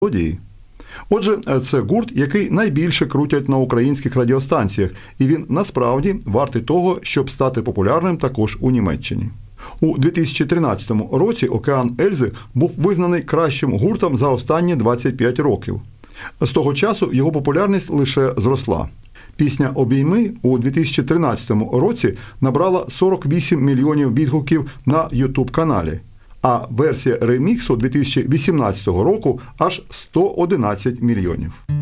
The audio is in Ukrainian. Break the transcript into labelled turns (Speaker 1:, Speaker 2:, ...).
Speaker 1: мелодії. Отже, це гурт, який найбільше крутять на українських радіостанціях, і він насправді вартий того, щоб стати популярним також у Німеччині. У 2013 році «Океан Ельзи» був визнаний кращим гуртом за останні 25 років. З того часу його популярність лише зросла. Пісня «Обійми» у 2013 році набрала 48 мільйонів відгуків на YouTube-каналі, а версія реміксу 2018 року аж 111 мільйонів.